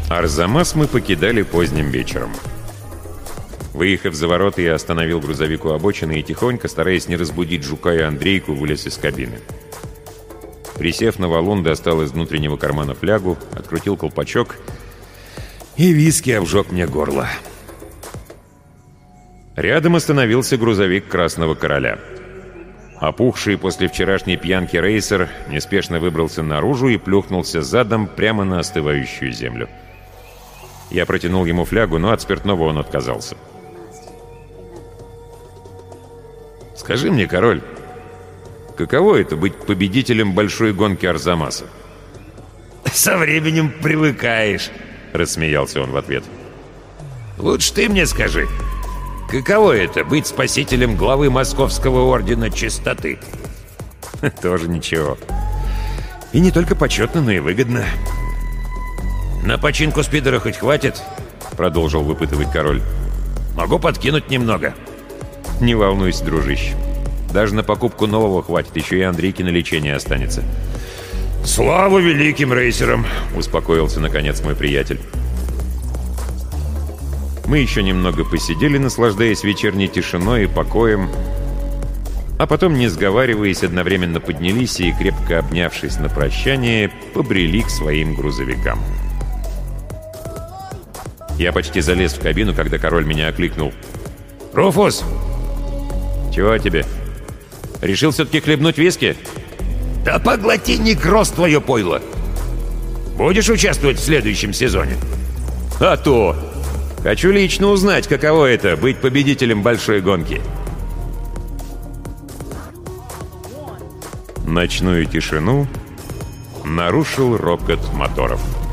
Арзамас мы покидали поздним вечером. Выехав за ворота, я остановил грузовик у обочины и тихонько, стараясь не разбудить Жука и Андрейку, вылез из кабины. Присев на валун, достал из внутреннего кармана флягу, открутил колпачок, и виски обжег мне горло. Рядом остановился грузовик Красного Короля. Опухший после вчерашней пьянки рейсер неспешно выбрался наружу и плюхнулся задом прямо на остывающую землю. Я протянул ему флягу, но от спиртного он отказался. «Скажи мне, король, каково это быть победителем большой гонки Арзамаса?» «Со временем привыкаешь», — рассмеялся он в ответ. «Лучше ты мне скажи, каково это быть спасителем главы Московского ордена чистоты?» «Тоже ничего. И не только почетно, но и выгодно». «На починку спидера хоть хватит?» — продолжил выпытывать король. «Могу подкинуть немного». «Не волнуйся, дружище. Даже на покупку нового хватит, еще и Андрейке на лечение останется». «Слава великим рейсерам!» — успокоился, наконец, мой приятель. Мы еще немного посидели, наслаждаясь вечерней тишиной и покоем, а потом, не сговариваясь, одновременно поднялись и, крепко обнявшись на прощание, побрели к своим грузовикам. Я почти залез в кабину, когда король меня окликнул. «Руфус!» «Чего тебе? Решил все-таки хлебнуть виски?» «Да поглоти некроз твое пойло! Будешь участвовать в следующем сезоне?» «А то! Хочу лично узнать, каково это — быть победителем большой гонки». Ночную тишину нарушил рокот моторов.